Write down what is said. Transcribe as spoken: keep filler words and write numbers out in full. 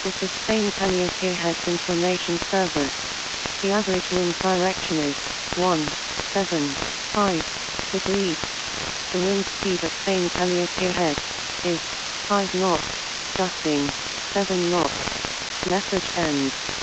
This is Spain Calliope Heads Information Service. The average wind direction is one seven five degrees. The wind speed at Spain Calliope Head is five knots, gusting seven knots. Message ends.